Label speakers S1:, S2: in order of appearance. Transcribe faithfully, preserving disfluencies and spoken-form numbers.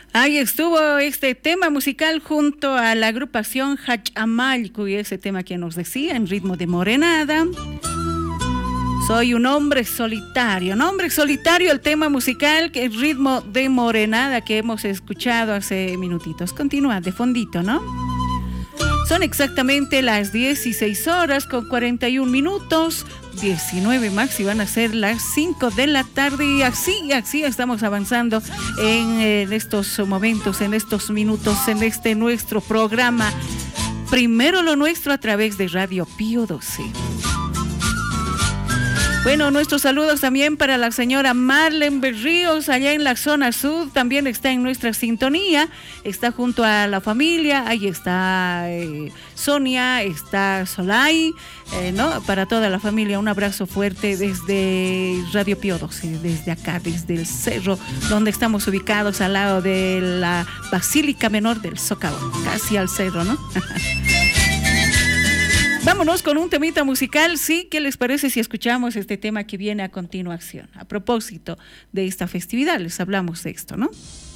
S1: Ahí estuvo este tema musical junto a la agrupación Hach Amalcu y ese tema que nos decía en ritmo de morenada. Soy un hombre solitario, un hombre solitario, el tema musical, que el ritmo de morenada que hemos escuchado hace minutitos. Continúa de fondito, ¿no? Son exactamente las dieciséis horas con cuarenta y un minutos, diecinueve más y van a ser las cinco de la tarde y así, así estamos avanzando en, en estos momentos, en estos minutos, en este nuestro programa. Primero lo nuestro a través de Radio Pío doce. Bueno, nuestros saludos también para la señora Marlene Berríos, allá en la zona sur, también está en nuestra sintonía, está junto a la familia, ahí está eh, Sonia, está Solay, eh, ¿no? Para toda la familia, un abrazo fuerte desde Radio Pío doce, desde acá, desde el cerro, donde estamos ubicados al lado de la Basílica Menor del Socavón, casi al cerro, ¿no? Vámonos con un temita musical, sí, ¿qué les parece si escuchamos este tema que viene a continuación? A propósito de esta festividad, les hablamos de esto, ¿no?